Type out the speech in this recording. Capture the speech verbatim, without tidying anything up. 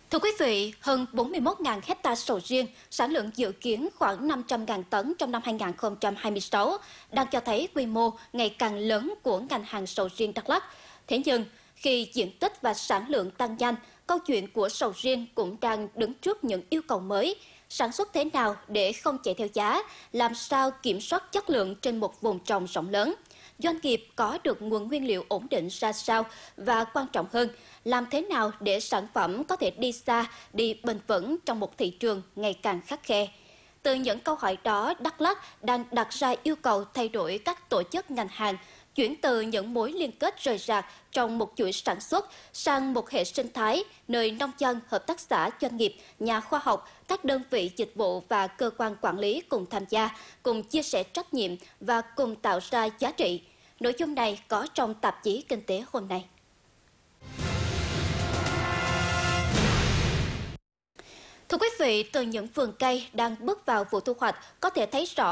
Thưa quý vị, hơn bốn mươi mốt nghìn hecta sầu riêng, sản lượng dự kiến khoảng năm trăm nghìn tấn trong năm hai nghìn không trăm hai mươi sáu, đang cho thấy quy mô ngày càng lớn của ngành hàng sầu riêng Đắk Lắk. Thế nhưng, khi diện tích và sản lượng tăng nhanh, câu chuyện của sầu riêng cũng đang đứng trước những yêu cầu mới. Sản xuất thế nào để không chạy theo giá, làm sao kiểm soát chất lượng trên một vùng trồng rộng lớn? Doanh nghiệp có được nguồn nguyên liệu ổn định ra sao và quan trọng hơn, làm thế nào để sản phẩm có thể đi xa, đi bền vững trong một thị trường ngày càng khắt khe? Từ những câu hỏi đó, Đắk Lắk đang đặt ra yêu cầu thay đổi các tổ chức ngành hàng, chuyển từ những mối liên kết rời rạc trong một chuỗi sản xuất sang một hệ sinh thái nơi nông dân, hợp tác xã, doanh nghiệp, nhà khoa học, các đơn vị dịch vụ và cơ quan quản lý cùng tham gia, cùng chia sẻ trách nhiệm và cùng tạo ra giá trị. Nội dung này có trong tạp chí Kinh tế hôm nay. Thưa quý vị, từ những vườn cây đang bước vào vụ thu hoạch, có thể thấy rõ